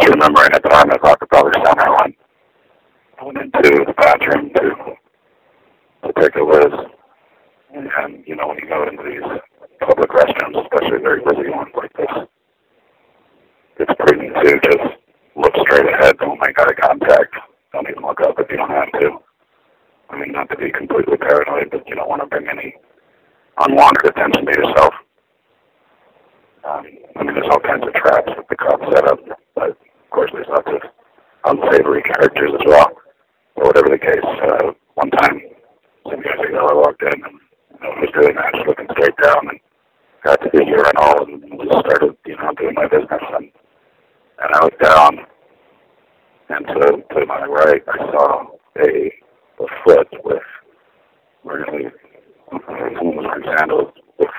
actually remembering at the time, I thought the Rockefeller Center went into the bathroom to take a whiz. And, you know, when you go into these public restrooms, especially very busy ones like this, it's prudent to just look straight ahead. Don't make eye contact. Don't even look up if you don't have to. I mean, not to be completely paranoid, but you don't want to bring any unwanted attention to yourself. I mean, there's all kinds of traps that the cops set up, but of course there's lots of unsavory characters as well. But whatever the case, one time, some guys ago, I walked in and no one was doing that, just looking straight down and got to the urinal and just started, you know, doing my business. And I looked down, and to my right, I saw a foot with really, someone was wearing sandals with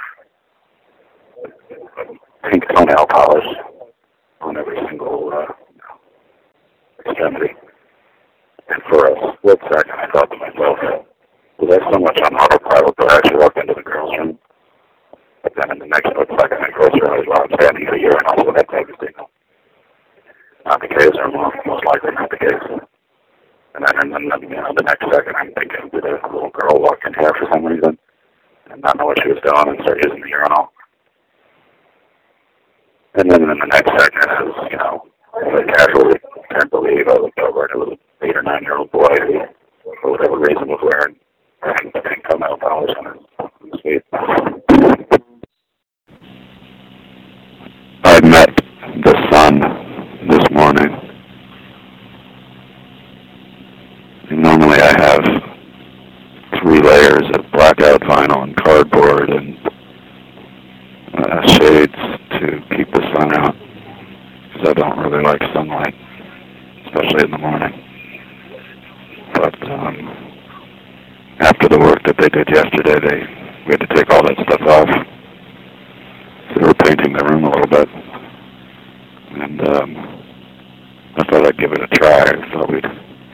pink toenail polish on every single extremity. And for a split second, I thought to myself, was I so much on autopilot that I actually walked into the girls' room? But then in the next split second, I closed my eyes while I'm standing at a urinal, so that's everything. Not the case, or most likely not the case. And then you know, the next second, I'm thinking, did a little girl walk in here for some reason and not know what she was doing and start using the urinal? And then in the next second, as you know, I casually turned to leave, I looked over at a little 8 or 9-year-old boy who, for whatever reason, was wearing pink toenail polish on his feet. I met the sun this morning. Normally I have 3 layers of blackout vinyl and cardboard and shades to keep the sun out, because I don't really like sunlight, especially in the morning. But after the work that they did yesterday, we had to take all that stuff off. So they were painting the room a little bit, and I thought I'd give it a try. I thought we'd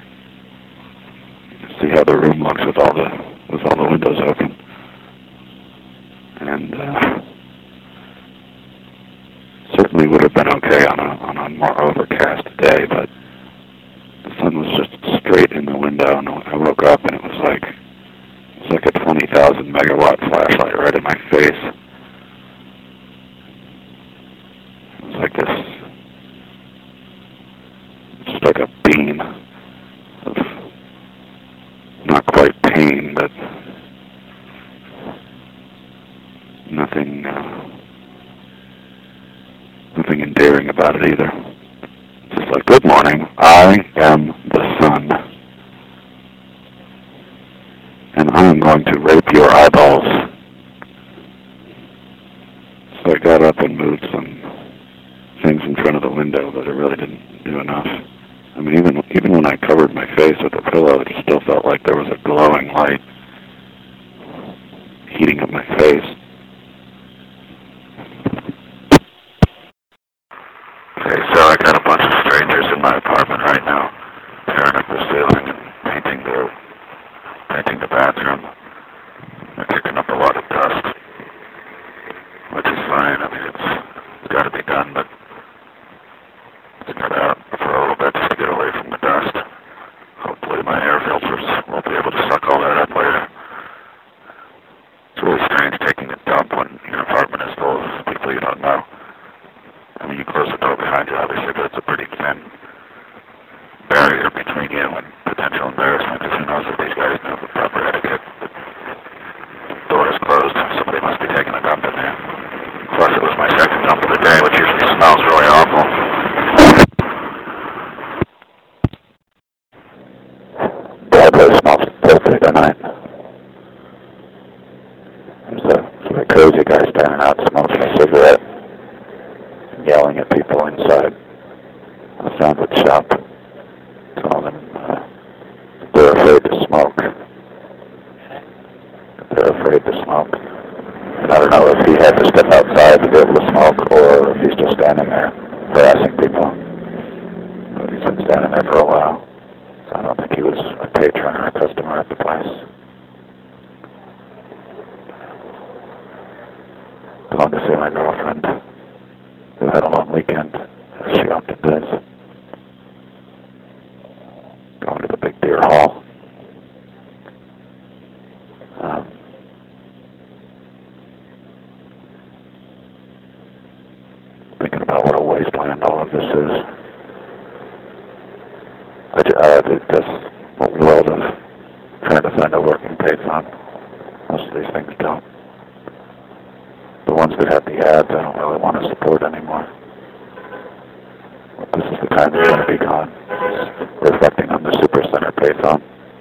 see how the room looks with all the windows open. And certainly would have been okay on a more overcast day, but the sun was just straight in the window, and I woke up and it was like a 20,000 megawatt flashlight right in my face. It was like this, just like a beam of not quite pain, but nothing endearing about it either. It's just like, good morning, I am the sun, and I am going to rape your eyeballs. So I got up and moved some things in front of the window, but it really didn't do enough. I mean, even when I covered my face with a pillow, it still felt like there was a glowing light heating up my face. Okay, so I got a bunch of strangers in my apartment right now, tearing up the ceiling and painting the bathroom. They're kicking up a lot of dust, which is fine. I mean, it's got to be done, but it's got out for a little bit just to get away from the dust. Hopefully my air filters won't be able to suck all that up later. It's really strange taking a dump when your apartment is full of people you don't know. I mean, you close the door behind you, obviously, but it's a pretty thin barrier between you and potential embarrassment, because who knows if these guys know the proper etiquette. The door is closed. Somebody must be taking a dump in there. Plus, it was my second dump of the day, which usually smells really awful. Broadway smells filthy tonight. There's a cozy guy standing out smoking a cigarette, yelling at people inside the sandwich shop, telling them they're afraid to smoke. They're afraid to smoke. And I don't know if he had to step outside to be able to smoke, or if he's just standing there harassing people. But he's been standing there for a while, so I don't think he was a patron or a customer at the place. Going to see my girlfriend, who had a long weekend as she opted this. thinking about what a wasteland all of this is. This world of trying to find a working payphone. Most of these things don't. The ones that have the ads, I don't really want to support anymore. But this is the time that's going to be gone. It's reflecting on the Supercenter payphone.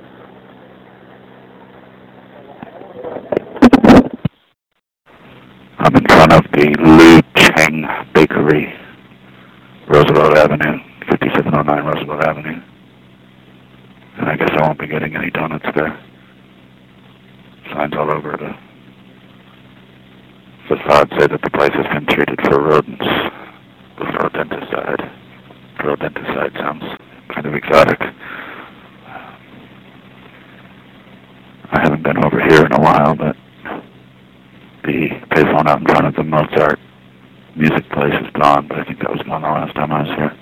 I'm in front of the Lu Cheng Bakery, Roosevelt Avenue, 5709 Roosevelt Avenue. And I guess I won't be getting any donuts there. Signs all over the facade say that the place has been treated for rodents with rodenticide. Rodenticide sounds kind of exotic. I haven't been over here in a while, but the payphone out in front of the Mozart music place is gone, but I think that was gone the last time I was here.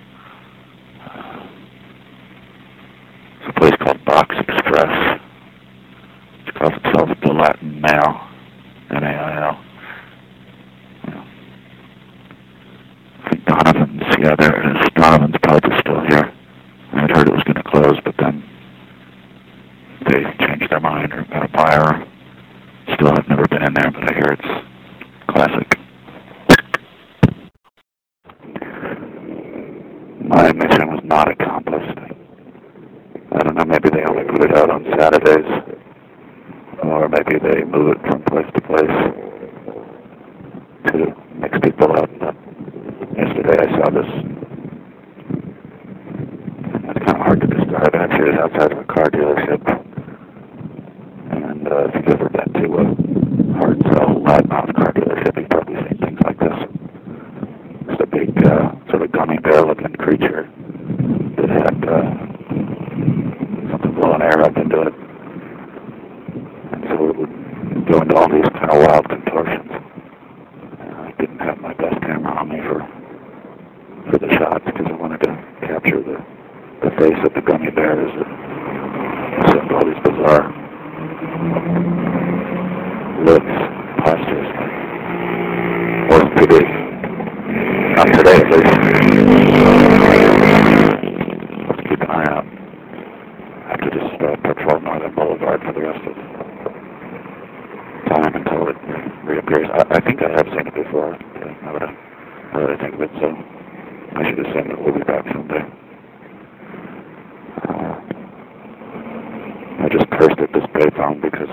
It's a place called Box Express. It calls itself the Latin Mail, M-A-I-L. I think Donovan's, yeah, there it is. Donovan's Pub is still here. I had heard it was going to close, but then they changed their mind or got a buyer. Still have never been in there, but I hear it's classic. My mission was not accomplished. I don't know, maybe they only put it out on Saturdays, or maybe they move it from place to place to mix people up. But yesterday I saw this. It's kind of hard to describe. Actually, it's outside of a car dealership. And if you've ever been to a hard sell loudmouth car dealership, you've probably seen things like this. It's a big sort of gummy bear-looking creature that had something blowing air up into it. And so it would go into all these kind of wild contortions. I didn't have my best camera on me for the shots because I wanted to capture the face of the gummy bear as it assumed all these bizarre looks, postures. Wasn't too big. Not today, at least. Let's keep an eye out. I have to just patrol Northern Boulevard for the rest of the time until it reappears. I think I have seen it before. Now that I think of it, so I should assume that we'll be back someday. I just cursed at this payphone because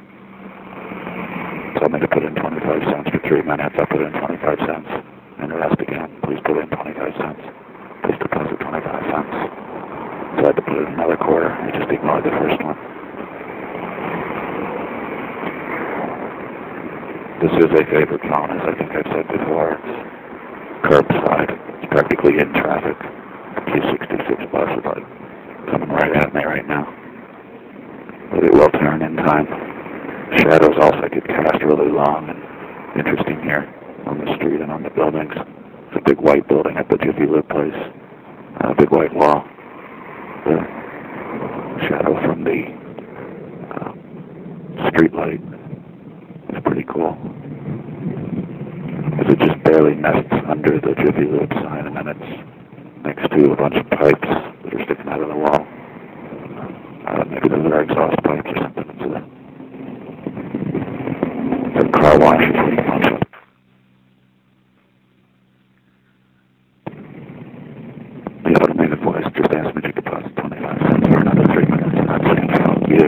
it told me to put in 25 cents for 3 minutes. I put in 25 cents. And it asked again, please put in 25 cents. Please deposit 25 cents. So I had to put in another quarter. I just ignored the first one. This is a favorite phone, as I think I've said before. It's curbside. It's practically in traffic. The Q66 bus is like coming right at me right now. But it will turn in time. Shadows also get cast really long and interesting here on the street and on the buildings. It's a big white building at the Jiffy Lube place. A big white wall. The shadow from the street light is pretty cool. Because it just barely nests under the Jiffy Lube sign, and then it's next to a bunch of pipes that are sticking out of the wall. Maybe those are exhaust pipes or something. It's a car wash is what it wants up. The automated voice just asked me to deposit 25 cents for another 3 minutes, and I'm saying, fuck you.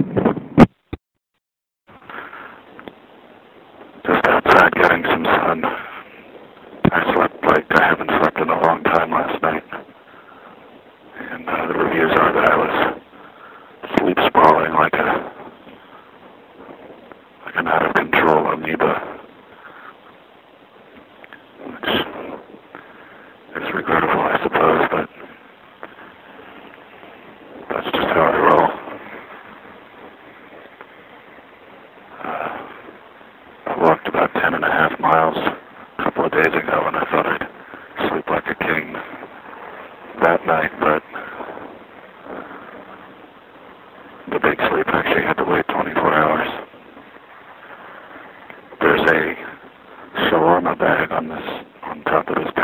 Just outside getting some sun. I slept like I haven't slept in a long time last night. And the reviews are that I was sleep sprawling like an out-of-control amoeba, which is regrettable, I suppose, but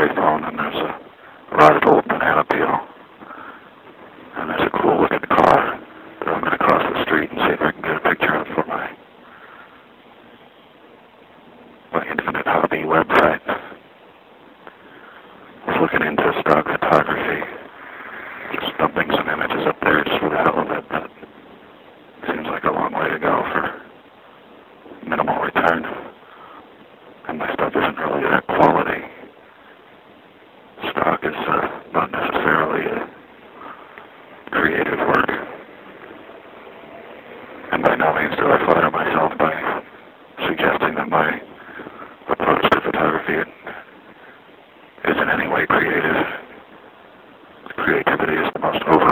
iPhone, and there's a rotted old banana peel, and there's a cool looking car that I'm going to cross the street and see if I can get a picture of for my Infinite Hobby website. I was looking into stock photography, just dumping some images up there just for the hell of it, but it seems like a long way to go for minimal return, and my stuff isn't really that quality. Stock is not necessarily creative work, and by no means do I flatter myself by suggesting that my approach to photography is in any way creative. Creativity is the most